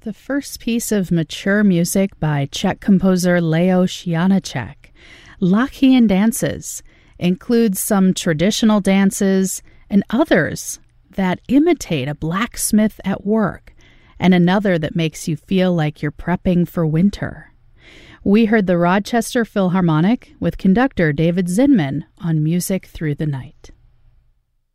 The first piece of mature music by Czech composer Leos Janáček, Lachian Dances, includes some traditional dances and others that imitate a blacksmith at work, and another that makes you feel like you're prepping for winter. We heard the Rochester Philharmonic with conductor David Zinman on Music Through the Night.